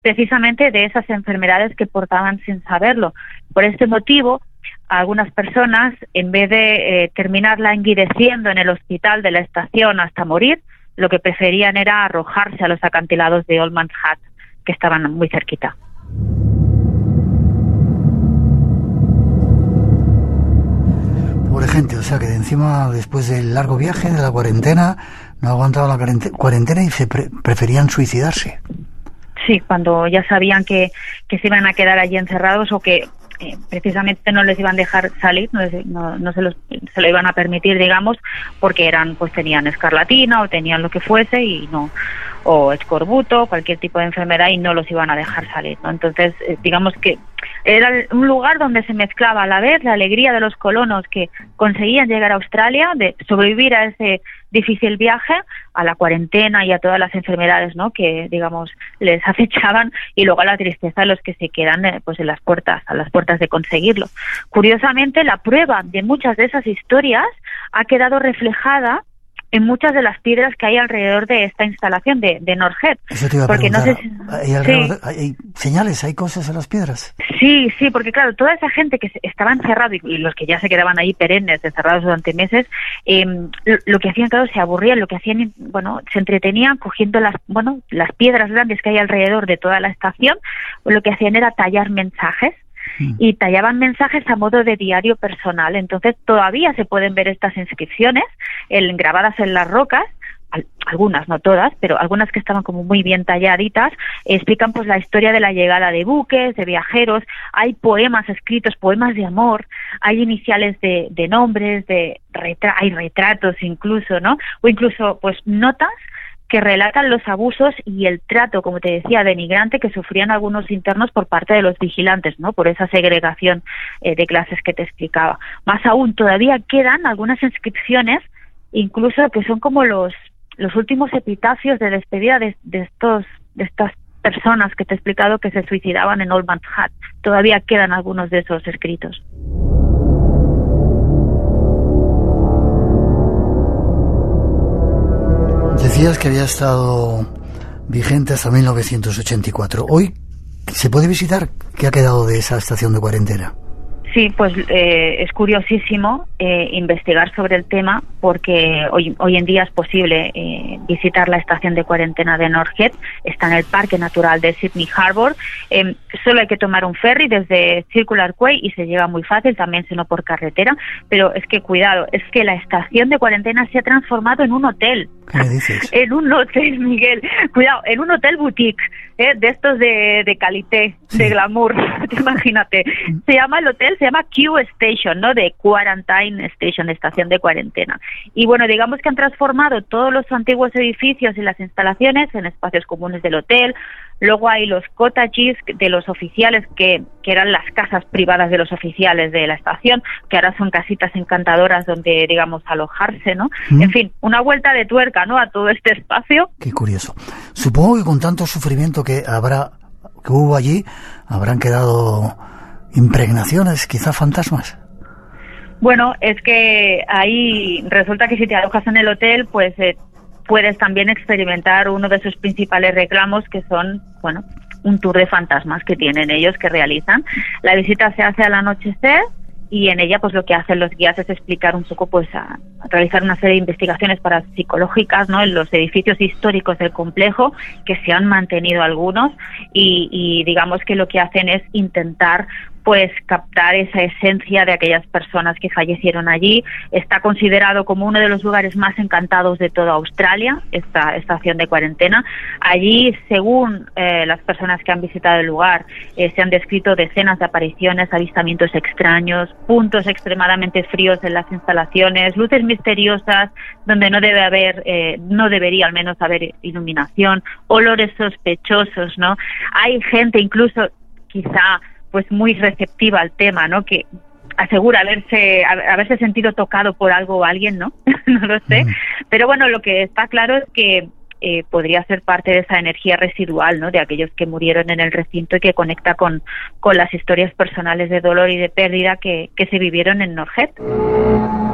precisamente de esas enfermedades que portaban sin saberlo. Por este motivo, algunas personas, en vez de terminar languideciendo en el hospital de la estación hasta morir, lo que preferían era arrojarse a los acantilados de Old Man's Hat, que estaban muy cerquita. Pobre gente, o sea que de encima, después del largo viaje, de la cuarentena, no aguantaban la cuarentena y preferían suicidarse. Sí, cuando ya sabían que se iban a quedar allí encerrados o que precisamente no les iban a dejar salir, no se lo iban a permitir, digamos, porque tenían escarlatina o tenían lo que fuese y no, o escorbuto, cualquier tipo de enfermedad, y no los iban a dejar salir, ¿no? Entonces, digamos que era un lugar donde se mezclaba a la vez la alegría de los colonos que conseguían llegar a Australia, de sobrevivir a ese difícil viaje, a la cuarentena y a todas las enfermedades, ¿no?, que, digamos, les acechaban, y luego a la tristeza de los que se quedan a las puertas de conseguirlo. Curiosamente, la prueba de muchas de esas historias ha quedado reflejada en muchas de las piedras que hay alrededor de esta instalación de North Head. Eso te iba a preguntar. ¿Hay señales, hay cosas en las piedras? Sí, porque claro, toda esa gente que estaba encerrada y los que ya se quedaban ahí perennes, encerrados durante meses, lo que hacían, claro, se aburrían, lo que hacían, se entretenían cogiendo las piedras grandes que hay alrededor de toda la estación, lo que hacían era tallar mensajes. Y tallaban mensajes a modo de diario personal. Entonces todavía se pueden ver estas inscripciones grabadas en las rocas, algunas, no todas, pero algunas que estaban como muy bien talladitas, explican la historia de la llegada de buques, de viajeros. Hay poemas escritos, poemas de amor, hay iniciales de nombres, hay retratos incluso, ¿no? O incluso notas que relatan los abusos y el trato, como te decía, denigrante que sufrían algunos internos por parte de los vigilantes, ¿no?, por esa segregación de clases que te explicaba. Más aún, todavía quedan algunas inscripciones, incluso que son como los últimos epitafios de despedida de estas personas que te he explicado que se suicidaban en Old Man's Hat. Todavía quedan algunos de esos escritos. Decías que había estado vigente hasta 1984. Hoy se puede visitar. ¿Qué ha quedado de esa estación de cuarentena? Sí, es curiosísimo investigar sobre el tema, porque hoy en día es posible visitar la estación de cuarentena de North Head. Está en el Parque Natural de Sydney Harbour. Solo hay que tomar un ferry desde Circular Quay y se llega muy fácil, también sino por carretera. Pero es que, cuidado, es que la estación de cuarentena se ha transformado en un hotel. ¿Qué me dices? En un hotel, Miguel. Cuidado, en un hotel boutique, de estos de calité, sí, de glamour. Imagínate. Se llama Q Station, ¿no?, de Quarantine Station, estación de cuarentena. Y digamos que han transformado todos los antiguos edificios y las instalaciones en espacios comunes del hotel. Luego hay los cottages de los oficiales, que eran las casas privadas de los oficiales de la estación, que ahora son casitas encantadoras donde, digamos, alojarse, ¿no? En fin, una vuelta de tuerca, ¿no?, a todo este espacio. Qué curioso. Supongo que con tanto sufrimiento que hubo allí, habrán quedado impregnaciones, quizá fantasmas. Bueno, es que ahí resulta que si te alojas en el hotel, puedes también experimentar uno de sus principales reclamos, que son, un tour de fantasmas que tienen ellos, que realizan. La visita se hace al anochecer y en ella lo que hacen los guías es explicar un poco, a realizar una serie de investigaciones parapsicológicas, ¿no?, en los edificios históricos del complejo, que se han mantenido algunos, y digamos que lo que hacen es intentar captar esa esencia de aquellas personas que fallecieron allí. Está considerado como uno de los lugares más encantados de toda Australia, esta estación de cuarentena. Allí, según las personas que han visitado el lugar, se han descrito decenas de apariciones, avistamientos extraños, puntos extremadamente fríos en las instalaciones, luces misteriosas donde no debería al menos haber iluminación, olores sospechosos, ¿no? Hay gente incluso, quizá muy receptiva al tema, ¿no?, que asegura haberse sentido tocado por algo o alguien, ¿no? No lo sé. Pero lo que está claro es que podría ser parte de esa energía residual, ¿no?, de aquellos que murieron en el recinto y que conecta con las historias personales de dolor y de pérdida que se vivieron en North Head.